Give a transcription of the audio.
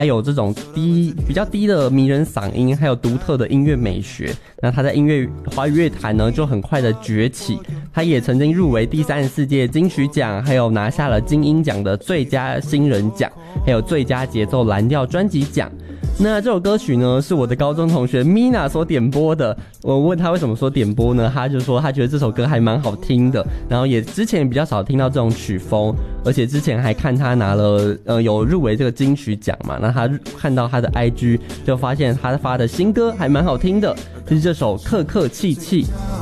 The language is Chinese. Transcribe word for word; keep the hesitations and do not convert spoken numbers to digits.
还有这种低比较低的迷人嗓音，还有独特的音乐美学。那他在音乐华语乐坛呢就很快的崛起，他也曾经入围第三十四届金曲奖，还有拿下了金鹰奖的最佳新人奖，还有最佳节奏蓝调专辑奖。那这首歌曲呢是我的高中同学 Mina 所点播的，我问他为什么说点播呢，他就说他觉得这首歌还蛮好听的，然后也之前比较少听到这种曲风，而且之前还看他拿了呃有入围这个金曲奖嘛，那他看到他的 I G 就发现他发的新歌还蛮好听的，就是这首客客气气。